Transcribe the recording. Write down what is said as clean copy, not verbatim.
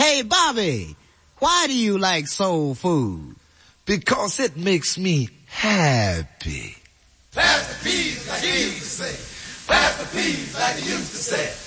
Hey, Bobby, why do you like soul food? Because it makes me happy. Pass the peas like they used to say. Pass the peas like they used to say.